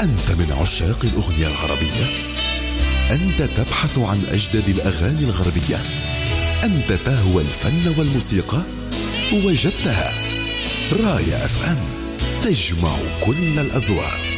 أنت من عشاق الأغنية الغربية؟ أنت تبحث عن أجدد الأغاني الغربية؟ أنت تهوى الفن والموسيقى؟ وجدتها. راية FM تجمع كل الأذواق.